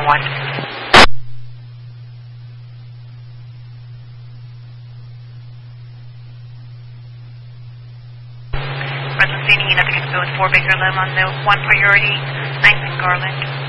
1. Present scene, nothing is with 4 Baker Lane on the 1 priority, 9th and Garland.